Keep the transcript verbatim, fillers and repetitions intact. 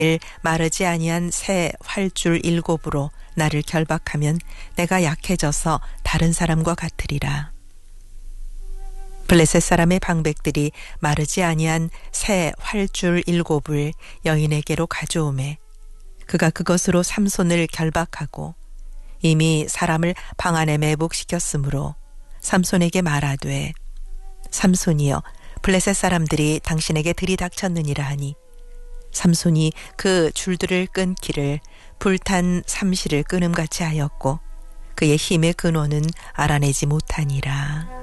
마르지 아니한 새 활줄 일곱으로 나를 결박하면 내가 약해져서 다른 사람과 같으리라. 블레셋 사람의 방백들이 마르지 아니한 새 활줄 일곱을 여인에게로 가져오매 그가 그것으로 삼손을 결박하고 이미 사람을 방 안에 매복시켰으므로 삼손에게 말하되 삼손이여 블레셋 사람들이 당신에게 들이닥쳤느니라 하니 삼손이 그 줄들을 끊기를 불탄 삼시를 끊음같이 하였고 그의 힘의 근원은 알아내지 못하니라.